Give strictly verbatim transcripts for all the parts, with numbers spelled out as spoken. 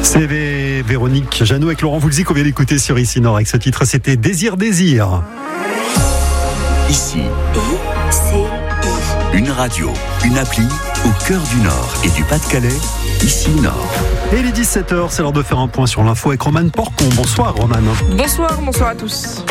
C'est Vé- Véronique Jeannot avec Laurent Voulzy qu'on vient d'écouter sur Ici Nord. Avec ce titre, c'était Désir, Désir. Ici, I C I. une radio, une appli au cœur du Nord et du Pas-de-Calais. Ici Nord. Et il est dix-sept heures, c'est l'heure de faire un point sur l'info avec Romane Porcon. Bonsoir Romane. Bonsoir, bonsoir à tous.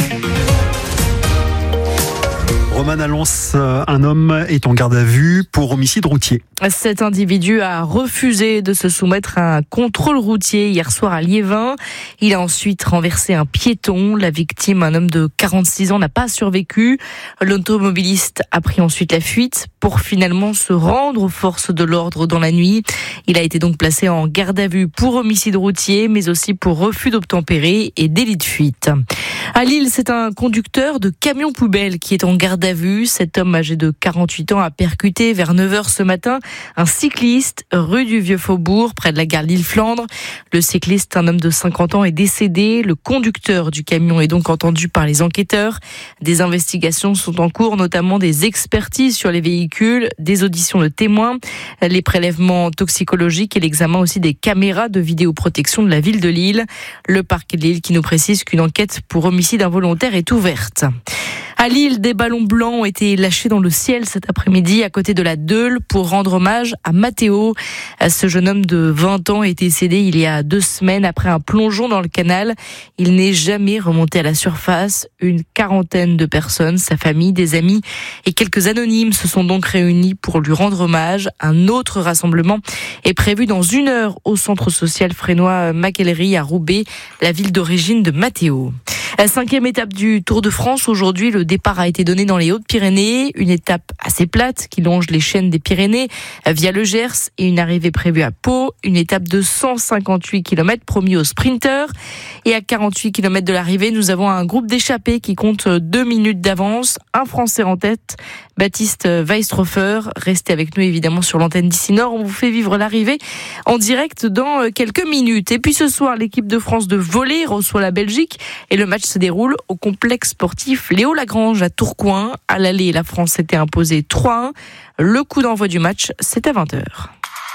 Romane annonce un homme est en garde à vue pour homicide routier. Cet individu a refusé de se soumettre à un contrôle routier hier soir à Liévin. Il a ensuite renversé un piéton. La victime, un homme de quarante-six ans, n'a pas survécu. L'automobiliste a pris ensuite la fuite pour finalement se rendre aux forces de l'ordre dans la nuit. Il a été donc placé en garde à vue pour homicide routier, mais aussi pour refus d'obtempérer et délit de fuite. À Lille, c'est un conducteur de camion poubelle qui est en garde à vue. Cet homme âgé de quarante-huit ans a percuté vers neuf heures ce matin un cycliste rue du Vieux-Faubourg, près de la gare Lille-Flandre. Le cycliste, un homme de cinquante ans, est décédé. Le conducteur du camion est donc entendu par les enquêteurs. Des investigations sont en cours, notamment des expertises sur les véhicules, des auditions de témoins, les prélèvements toxicologiques et l'examen aussi des caméras de vidéoprotection de la ville de Lille. Le parquet de Lille qui nous précise qu'une enquête pour homicide involontaire est ouverte. À Lille, des ballons blancs ont été lâchés dans le ciel cet après-midi à côté de la Deule pour rendre hommage à Mathéo. Ce jeune homme de vingt ans a été décédé il y a deux semaines après un plongeon dans le canal. Il n'est jamais remonté à la surface. Une quarantaine de personnes, sa famille, des amis et quelques anonymes se sont donc réunis pour lui rendre hommage. Un autre rassemblement est prévu dans une heure au centre social frénois Mackellery à Roubaix, la ville d'origine de Mathéo. La cinquième étape du Tour de France. Aujourd'hui, le départ a été donné dans les Hautes-Pyrénées. Une étape assez plate qui longe les chaînes des Pyrénées via le Gers et une arrivée prévue à Pau. Une étape de cent cinquante-huit kilomètres promis aux sprinteurs. Et à quarante-huit kilomètres de l'arrivée, nous avons un groupe d'échappés qui compte deux minutes d'avance. Un Français en tête, Baptiste Weistrofer. Restez avec nous évidemment sur l'antenne d'Ici Nord. On vous fait vivre l'arrivée en direct dans quelques minutes. Et puis ce soir, l'équipe de France de volley reçoit la Belgique et le match se déroule au complexe sportif Léo Lagrange à Tourcoing. À l'aller, la France s'était imposée trois à un. Le coup d'envoi du match, c'est à vingt heures.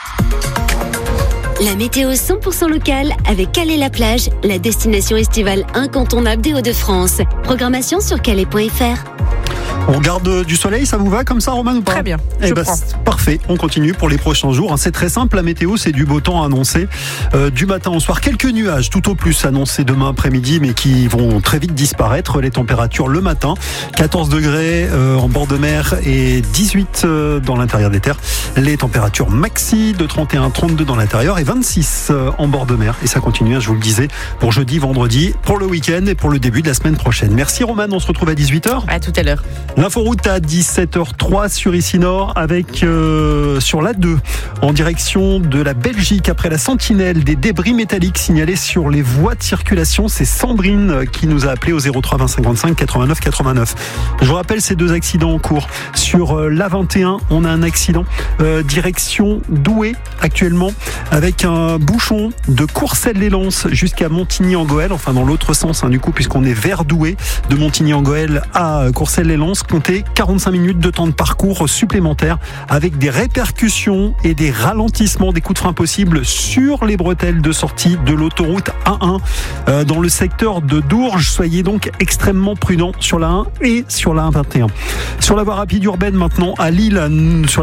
La météo cent pour cent locale avec Calais-la-Plage, la destination estivale incontournable des Hauts-de-France. Programmation sur calais point f r. On garde du soleil, ça vous va comme ça, Romane, ou pas? Très bien, eh je ben, prends. Parfait, on continue pour les prochains jours. C'est très simple, la météo, c'est du beau temps annoncé euh, du matin au soir. Quelques nuages tout au plus annoncés demain après-midi, mais qui vont très vite disparaître. Les températures le matin, quatorze degrés euh, en bord de mer et dix-huit euh, dans l'intérieur des terres. Les températures maxi de trente et un à trente-deux dans l'intérieur et vingt-six euh, en bord de mer. Et ça continue, hein, je vous le disais, pour jeudi, vendredi, pour le week-end et pour le début de la semaine prochaine. Merci Romane, on se retrouve à dix-huit heures. À tout à l'heure. L'inforoute à dix-sept heures trois sur Ici Nord avec euh, sur l'A deux en direction de la Belgique après la sentinelle des débris métalliques signalés sur les voies de circulation. C'est Sandrine qui nous a appelé au zéro trois vingt cinquante-cinq quatre-vingt-neuf quatre-vingt-neuf. Je vous rappelle ces deux accidents en cours. Sur euh, l'A vingt et un, on a un accident euh, direction Douai actuellement avec un bouchon de Courcelles-les-Lances jusqu'à Montigny-en-Goël, enfin dans l'autre sens hein, du coup puisqu'on est vers Douai, de Montigny-en-Goël à Courcelles-les-Lances. Comptez quarante-cinq minutes de temps de parcours supplémentaires avec des répercussions et des ralentissements, des coups de frein possibles sur les bretelles de sortie de l'autoroute A un euh, dans le secteur de Dourges. Soyez donc extrêmement prudents sur la un et sur la un vingt et un. Sur la voie rapide urbaine maintenant à Lille, sur